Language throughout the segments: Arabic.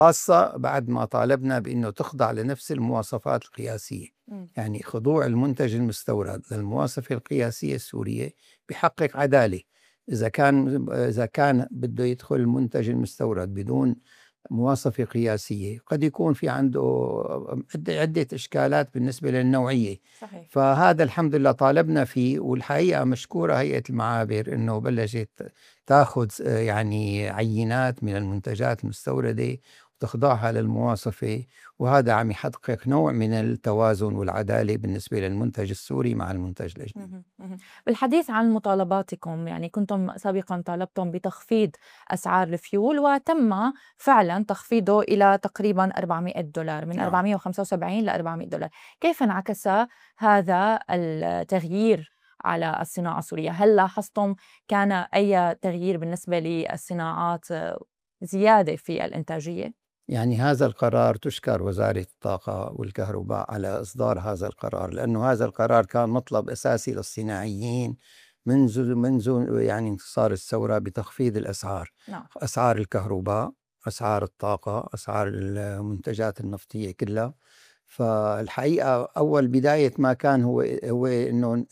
خاصة بعد ما طالبنا بأنه تخضع لنفس المواصفات القياسية. إمم. يعني خضوع المنتج المستورد للمواصفة القياسية السورية بيحقق عدالة. إذا كان بده يدخل المنتج المستورد بدون مواصفة قياسية قد يكون في عنده عدة إشكالات بالنسبة للنوعية. صحيح. فهذا الحمد لله طالبنا فيه، والحقيقة مشكورة هيئة المعابر أنه بلشت تأخذ يعني عينات من المنتجات المستوردة وتخضعها للمواصفة، وهذا عم يحقق نوع من التوازن والعدالة بالنسبة للمنتج السوري مع المنتج الأجنبي. اهم، اهم. بالحديث عن مطالباتكم، يعني كنتم سابقًا طالبتم بتخفيض أسعار الفيول، وتم فعلًا تخفيضه إلى تقريبًا $400 من نعم. 475 ل$400. كيف انعكس هذا التغيير على الصناعة السورية؟ هل لاحظتم كان أي تغيير بالنسبة للصناعات، زيادة في الإنتاجية؟ يعني هذا القرار تشكر وزارة الطاقة والكهرباء على إصدار هذا القرار، لأنه هذا القرار كان مطلب أساسي للصناعيين منذ يعني انتصار الثورة بتخفيض الأسعار. نعم. أسعار الكهرباء، أسعار الطاقة، أسعار المنتجات النفطية كلها. فالحقيقة أول بداية ما كان هو إنه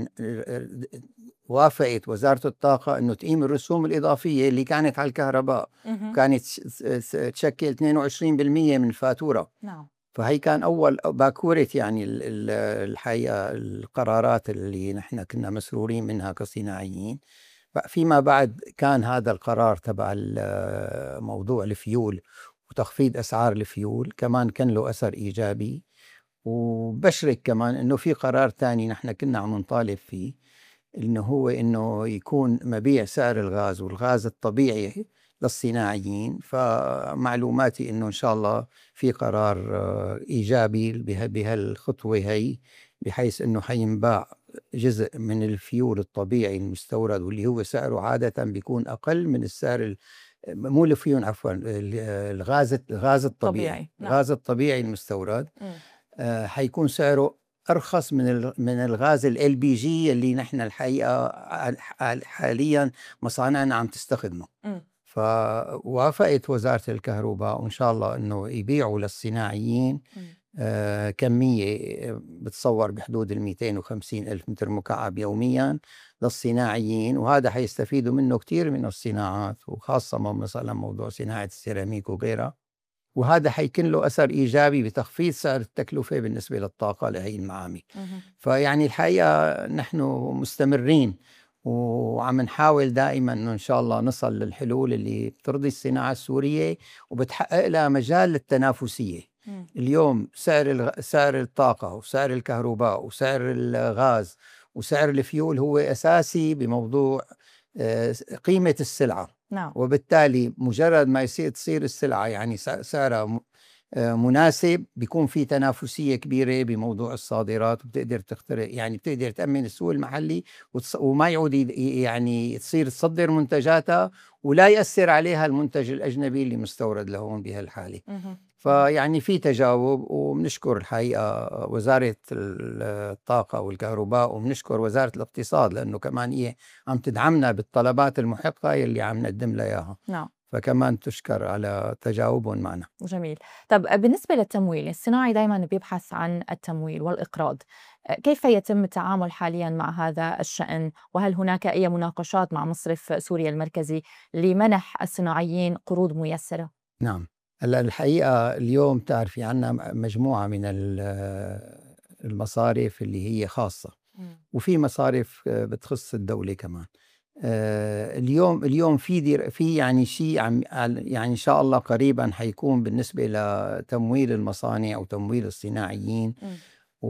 وافقت وزارة الطاقة إنه تقيم الرسوم الإضافية اللي كانت على الكهرباء، اهم. كانت تشكل 22% من الفاتورة. نعم. فهي كان أول باكورة يعني الحقيقة القرارات اللي نحن كنا مسرورين منها كصناعيين. فيما بعد كان هذا القرار تبع موضوع الفيول وتخفيض أسعار الفيول كمان كان له أثر إيجابي. وبشرك كمان إنه في قرار تاني نحن كنا عم نطالب فيه، إنه يكون مبيع سعر الغاز والغاز الطبيعي للصناعيين. فمعلوماتي إنه إن شاء الله في قرار إيجابي بهالخطوة هي، بحيث إنه حينباع جزء من الفيول الطبيعي المستورد واللي هو سعره عادة بيكون أقل من السعر مو الفيول، عفوا الغاز الطبيعي. طبيعي. نعم. الغاز الطبيعي المستورد إمم. حيكون سعره أرخص من الغاز LPG اللي نحن الحقيقة حاليا مصانعنا عم تستخدمه. إمم. فوافقت وزارة الكهرباء وإن شاء الله أنه يبيعوا للصناعيين إمم. كمية بتصور بحدود 250 ألف متر مكعب يوميا للصناعيين، وهذا حيستفيدوا منه كتير من الصناعات، وخاصة مثلا موضوع صناعة السيراميك وغيرها. وهذا حيكون له أثر إيجابي بتخفيض سعر التكلفة بالنسبة للطاقة لهي المعامل. اهم. فيعني الحقيقة نحن مستمرين وعم نحاول دائما أنه إن شاء الله نصل للحلول اللي بترضي الصناعة السورية وبتحقق لها مجال للتنافسية. إمم. اليوم سعر الطاقة وسعر الكهرباء وسعر الغاز وسعر الفيول هو أساسي بموضوع قيمة السلعة. نعم. وبالتالي مجرد ما تصير السلعة يعني سعرها مناسب، بيكون في تنافسية كبيرة بموضوع الصادرات، وبتقدر تخترق يعني بتقدر تأمن السوق المحلي وما يعود يعني تصير تصدر منتجاتها ولا يأثر عليها المنتج الأجنبي اللي مستورد لهون بهالحالة. اهم. اهم. فيعني في تجاوب، وبنشكر الحقيقة وزارة الطاقة والكهرباء، وبنشكر وزارة الاقتصاد لأنه كمان هي عم تدعمنا بالطلبات المحقة اللي عم نقدم لها إياها. نعم. فكمان تشكر على تجاوبهم معنا. جميل. طب بالنسبة للتمويل، الصناعي دايمًا بيبحث عن التمويل والإقراض، كيف يتم التعامل حاليًا مع هذا الشأن؟ وهل هناك أي مناقشات مع مصرف سوريا المركزي لمنح الصناعيين قروض ميسرة؟ نعم. هلا الحقيقة اليوم تعرفي عنا مجموعة من المصارف اللي هي خاصة، إمم. وفي مصارف بتخص الدولة كمان. اليوم في يعني شيء يعني إن شاء الله قريبا حيكون بالنسبة لتمويل المصانع وتمويل الصناعيين. إمم.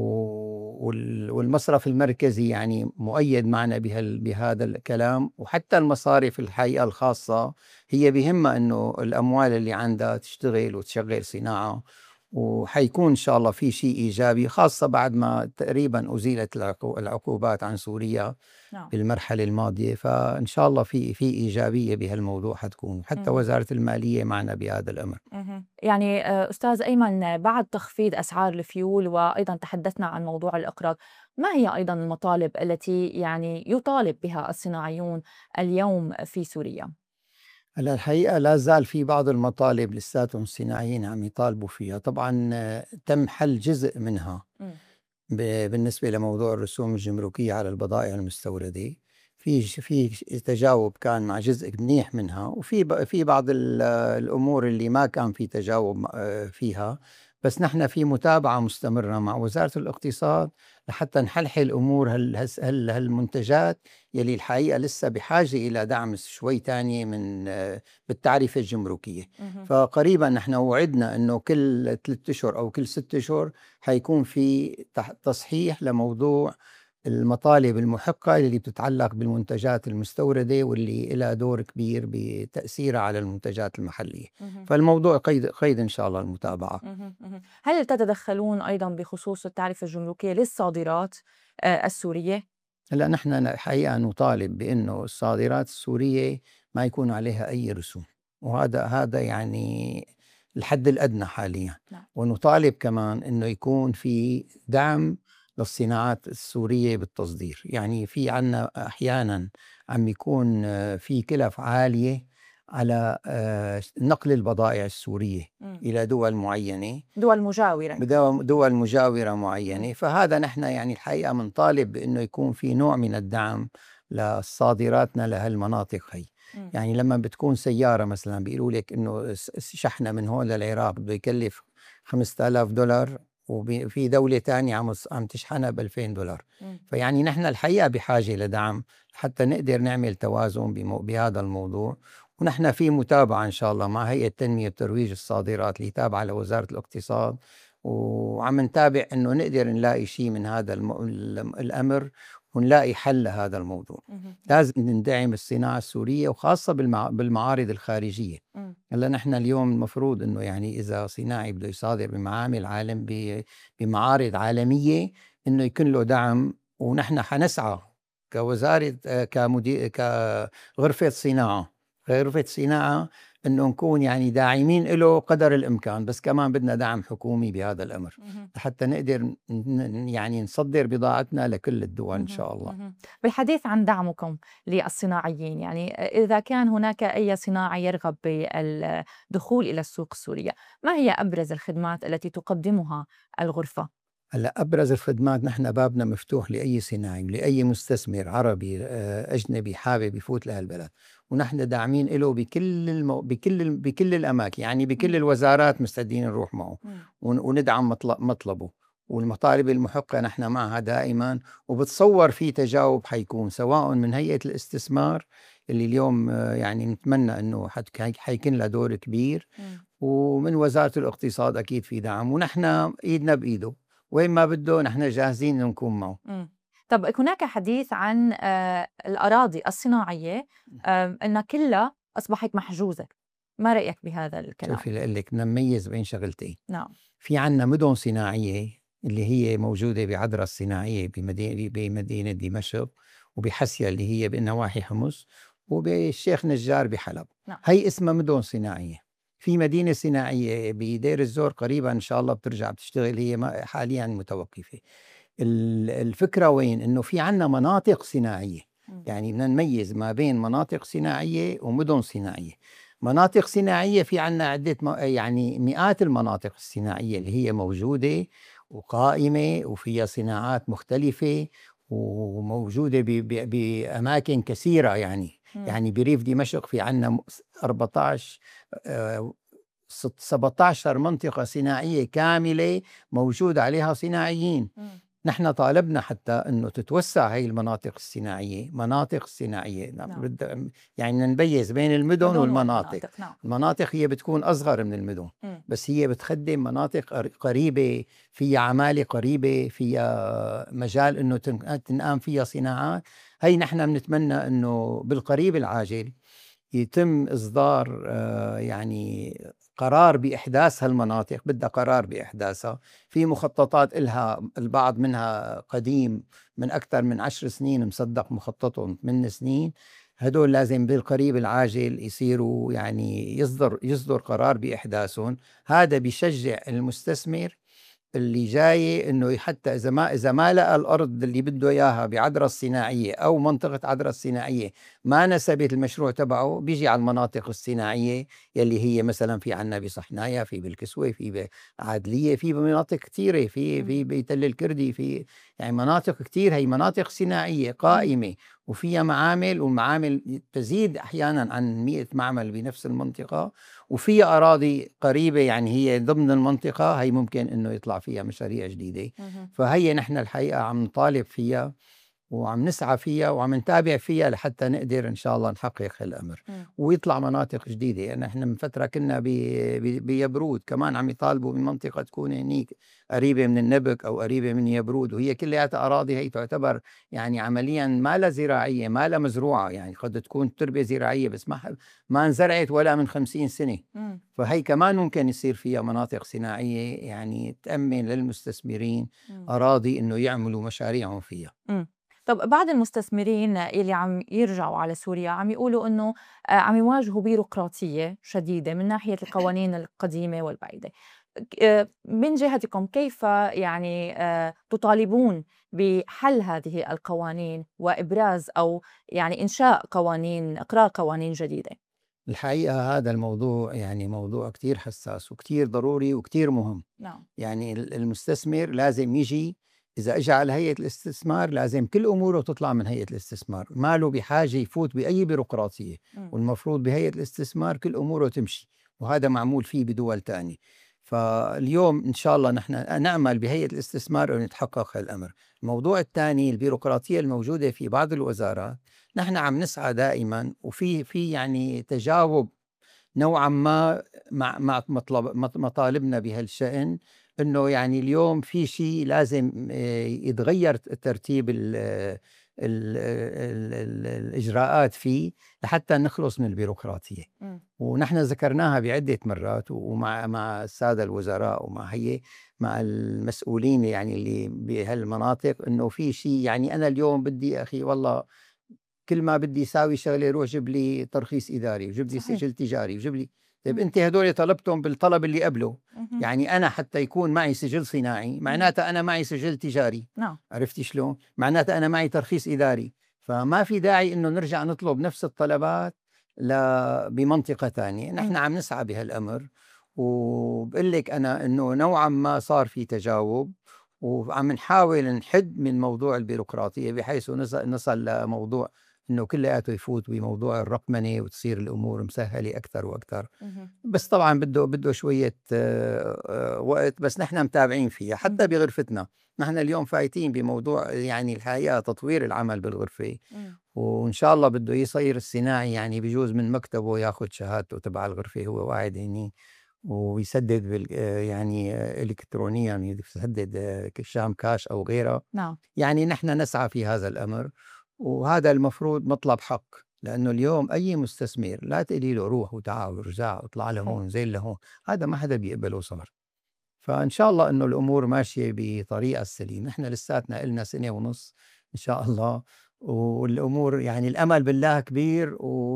والمصرف المركزي يعني مؤيد معنا بهذا الكلام، وحتى المصارف الحقيقة الخاصة هي بهمها أنه الأموال اللي عندها تشتغل وتشغل صناعة. وحيكون إن شاء الله في شيء إيجابي، خاصة بعد ما تقريبا أزيلت العقوبات عن سوريا نعم. بالمرحلة الماضية. فإن شاء الله في إيجابية بهالموضوع حتكون، حتى اهم. وزارة المالية معنا بهذا الأمر. اهم. يعني أستاذ أيمن، بعد تخفيض أسعار الفيول وأيضًا تحدثنا عن موضوع الإقراض، ما هي أيضًا المطالب التي يعني يطالب بها الصناعيون اليوم في سوريا؟ هلا الحقيقة لا زال في بعض المطالب لساتهم الصناعيين عم يطالبوا فيها. طبعا تم حل جزء منها مم. بالنسبة لموضوع الرسوم الجمركية على البضائع المستوردة. في تجاوب كان مع جزء منيح منها، وفي في بعض الأمور اللي ما كان في تجاوب فيها. بس نحن في متابعة مستمرة مع وزارة الاقتصاد لحتى نحلحل أمور هالمنتجات يلي الحقيقة لسه بحاجة إلى دعم شوي تاني من بالتعرفة الجمركية. مهم. فقريبا نحن وعدنا أنه كل 3 أشهر أو كل 6 أشهر حيكون في تصحيح لموضوع المطالب المحقة اللي بتتعلق بالمنتجات المستوردة واللي لها دور كبير بتأثيرها على المنتجات المحلية. مهم. فالموضوع قيد إن شاء الله المتابعة. مهم. مهم. هل تتدخلون أيضا بخصوص التعرفة الجمركية للصادرات السورية؟ هلا نحن حقيقة نطالب بأنه الصادرات السورية ما يكون عليها أي رسوم، وهذا يعني الحد الأدنى حاليا. نعم. ونطالب كمان أنه يكون في دعم للصناعات السورية بالتصدير. يعني في عنا أحيانا عم يكون في كلف عالية على نقل البضائع السورية مم. إلى دول معينة، دول مجاورة. دول مجاورة معينة. فهذا نحن يعني الحقيقة منطالب بأنه يكون في نوع من الدعم لصادراتنا لهالمناطق هي. مم. يعني لما بتكون سيارة مثلا بيقولوا لك أنه شحنة من هون للعراق بده يكلف $5000، وفي دولة تانية عم تشحنها ب$2000. مم. فيعني نحن الحقيقة بحاجة لدعم حتى نقدر نعمل توازن بهذا الموضوع. ونحن في متابعة إن شاء الله مع هيئة تنمية وترويج الصادرات اللي تابعة لوزارة الاقتصاد، وعم نتابع انه نقدر نلاقي شيء من هذا الامر ونلاقي حل لهذا الموضوع. مهم. لازم ندعم الصناعة السورية وخاصة بالمعارض الخارجية. مم. هلا نحن اليوم المفروض انه يعني اذا صناعي بده يصادر بمعامل بمعارض عالمية انه يكون له دعم. ونحن حنسعى كوزارة كمدير غرفة صناعة انه نكون يعني داعمين له قدر الامكان. بس كمان بدنا دعم حكومي بهذا الامر مهم. لحتى نقدر يعني نصدر بضاعتنا لكل الدول ان مهم. شاء الله. مهم. بالحديث عن دعمكم للصناعيين، يعني إذا كان هناك أي صناعي يرغب بالدخول إلى السوق السورية، ما هي أبرز الخدمات التي تقدمها الغرفة؟ هلا ابرز الخدمات، نحن بابنا مفتوح لاي صناعي لاي مستثمر عربي اجنبي حابب يفوت لهالبلد، ونحن داعمين له بكل الاماكن. يعني بكل مم. الوزارات مستعدين نروح معه مم. وندعم مطلبه. والمطالب المحقة نحن معها دائما، وبتصور في تجاوب حيكون سواء من هيئة الاستثمار اللي اليوم يعني نتمنى انه حيكون له دور كبير، مم. ومن وزارة الاقتصاد اكيد في دعم. ونحن ايدنا بايده، وين ما بده نحن جاهزين نكون معه. مم. طب هناك حديث عن الأراضي الصناعية أن كلها أصبحت محجوزة، ما رأيك بهذا الكلام؟ شوفي لقول لك نميز بين شغلتين. نعم. في عنا مدن صناعية اللي هي موجودة بعذرة الصناعية بمدينة دمشق، وبحسيا اللي هي بنواحي حمص، وبالشيخ نجار بحلب. نعم. هي اسمها مدن صناعية. في مدينة صناعية بدير الزور قريبا إن شاء الله بترجع بتشتغل، هي حاليا متوقفة. الفكرة وين؟ إنه في عنا مناطق صناعية. مم. يعني بدنا نميز ما بين مناطق صناعية ومدن صناعية. مناطق صناعية في عنا عدة يعني مئات المناطق الصناعية اللي هي موجودة وقائمة وفيها صناعات مختلفة وموجودة بأماكن كثيرة. يعني مم. يعني بريف دمشق في عنا 14 17 منطقة صناعية كاملة موجود عليها صناعيين. مم. نحن طالبنا حتى أنه تتوسع هي المناطق الصناعية. نعم. يعني نميز بين المدن مدن والمناطق. والمناطق. نعم. المناطق هي بتكون أصغر من المدن، مم. بس هي بتخدم مناطق قريبة، فيها عمالة قريبة، فيها مجال أنه تنقام فيها صناعات. هي نحن بنتمنى أنه بالقريب العاجل يتم إصدار يعني قرار بإحداث هالمناطق. بدها قرار بإحداثها، في مخططات إلها، البعض منها قديم من أكثر من 10 سنين مصدق مخططهم 8 سنين. هدول لازم بالقريب العاجل يصيروا يعني يصدر قرار بإحداثهم. هذا بيشجع المستثمر اللي جاي انه حتى اذا ما لقى الارض اللي بده اياها بعذرة الصناعيه او منطقه عذرة الصناعيه ما نسبت المشروع تبعه، بيجي على المناطق الصناعيه يلي هي مثلا في عنا بصحنايا، في بالكسوه، في بعادليه، في مناطق كثيره، في بتل الكردي، في يعني مناطق كثير، هي مناطق صناعيه قائمه وفيها معامل، والمعامل تزيد احيانا عن 100 معمل بنفس المنطقه، وفي أراضي قريبة يعني هي ضمن المنطقة، هي ممكن إنه يطلع فيها مشاريع جديدة. فهي نحن الحقيقة عم نطالب فيها وعم نسعى فيها وعم نتابع فيها لحتى نقدر إن شاء الله نحقق الأمر ويطلع مناطق جديدة. يعني إحنا من فترة كنا بيبرود كمان عم يطالبوا بمنطقة تكون هنيك قريبة من النبك أو قريبة من يبرود، وهي كلها أراضي هي تعتبر يعني عمليا ما لها زراعية، ما لها مزروعة، يعني قد تكون تربة زراعية بس ما انزرعت ولا من 50 سنة. فهي كمان ممكن يصير فيها مناطق صناعية يعني تأمن للمستثمرين أراضي إنه يعملوا مشاريعهم فيها. طب بعض المستثمرين اللي عم يرجعوا على سوريا عم يقولوا انه عم يواجهوا بيروقراطية شديدة من ناحية القوانين القديمة والبعيدة. من جهتكم كيف يعني تطالبون بحل هذه القوانين وإبراز أو يعني إنشاء قوانين، إقرار قوانين جديدة؟ الحقيقة هذا الموضوع يعني موضوع كتير حساس وكتير ضروري وكتير مهم. نعم. يعني المستثمر لازم يجي، إذا إجا على هيئة الاستثمار لازم كل أموره تطلع من هيئة الاستثمار، ما له بحاجة يفوت بأي بيروقراطية. والمفروض بهيئة الاستثمار كل أموره تمشي، وهذا معمول فيه بدول تانية. فاليوم إن شاء الله نحن نعمل بهيئة الاستثمار أن يتحقق هالأمر. الموضوع الثاني البيروقراطية الموجودة في بعض الوزارات، نحن عم نسعى دائما وفي يعني تجاوب نوعا ما مع مطالبنا بهالشأن، انه يعني اليوم في شيء لازم يتغير ترتيب الإجراءات فيه لحتى نخلص من البيروقراطية. ونحن ذكرناها بعدة مرات ومع السادة الوزراء مع المسؤولين يعني اللي بهالمناطق، انه في شيء يعني انا اليوم بدي اخي والله كل ما بدي يساوي شغله روح جيب لي ترخيص اداري وجيب لي سجل تجاري وجيب لي. طيب انت هدول طلبتهم بالطلب اللي قبله. يعني انا حتى يكون معي سجل صناعي معناتها انا معي سجل تجاري. نعم. عرفتي شلون؟ معناتها انا معي ترخيص اداري. فما في داعي انه نرجع نطلب نفس الطلبات بمنطقه ثانيه. نحن عم نسعى بهالامر، وبقول لك انا انه نوعا ما صار في تجاوب، وعم نحاول نحد من موضوع البيروقراطيه بحيث نصل لموضوع انه كلياته يفوت بموضوع الرقمنه وتصير الامور مسهله اكثر واكثر. بس طبعا بده شويه وقت، بس نحن متابعين فيها حتى بغرفتنا. نحن اليوم فايتين بموضوع يعني الحقيقه تطوير العمل بالغرفه، وان شاء الله بده يصير الصناعي يعني بجوز من مكتبه ياخذ شهادته تبع الغرفه هو قاعد هني، ويسدد يعني الكترونيا، يسدد شام كاش او غيره. نعم. يعني نحن نسعى في هذا الامر، وهذا المفروض مطلب حق، لأنه اليوم أي مستثمر لا تقولي له روح وتعال ورجع واطلع لهون زي لهون، هذا ما حدا بيقبله صار. فإن شاء الله إنه الأمور ماشية بطريقة السليم. نحن لساتنا إلنا سنة ونص إن شاء الله، والأمور يعني الأمل بالله كبير،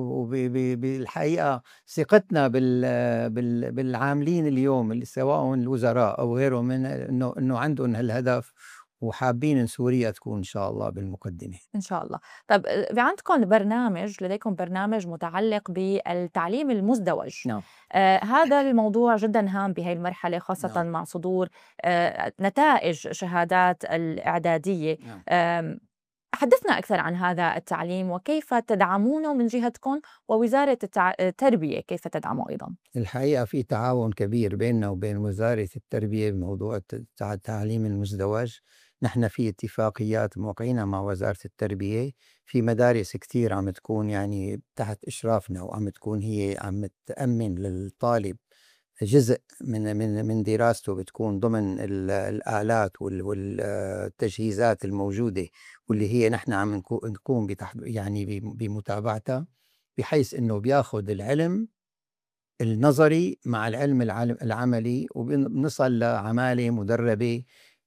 وبالحقيقة ثقتنا بالعاملين اليوم اللي سواء الوزراء أو غيرهم من إنه عندهم هالهدف وحابين إن سوريا تكون إن شاء الله بالمقدمة. إن شاء الله. طب عندكم لديكم برنامج متعلق بالتعليم المزدوج. نعم. هذا الموضوع جدا هام بهي المرحلة، خاصة نعم. مع صدور نتائج شهادات الإعدادية. نعم. حدثنا أكثر عن هذا التعليم وكيف تدعمونه من جهتكم، ووزارة التربية كيف تدعمه أيضا؟ الحقيقة في تعاون كبير بيننا وبين وزارة التربية بموضوع التعليم المزدوج. نحن في اتفاقيات موقعينها مع وزارة التربية في مدارس كتير عم تكون يعني تحت إشرافنا، وعم تكون هي عم تأمن للطالب جزء من دراسته بتكون ضمن الآلات والتجهيزات الموجودة، واللي هي نحن عم نقوم يعني بمتابعتها، بحيث إنه بياخد العلم النظري مع العلم العملي، وبنصل لعمالة مدربة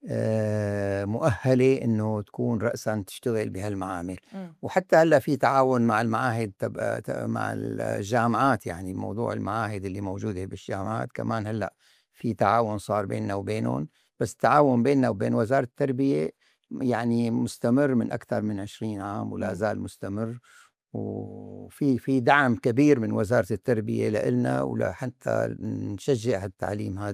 مؤهلة إنه تكون رأسا تشتغل بهالمعامل. وحتى هلا في تعاون مع المعاهد مع الجامعات، يعني موضوع المعاهد اللي موجودة بالجامعات كمان هلا في تعاون صار بيننا وبينهم، بس التعاون بيننا وبين وزارة التربية يعني مستمر من أكثر من 20 عام ولا زال مستمر، وفي دعم كبير من وزارة التربية لإلنا ولحتى نشجع التعليم هذا.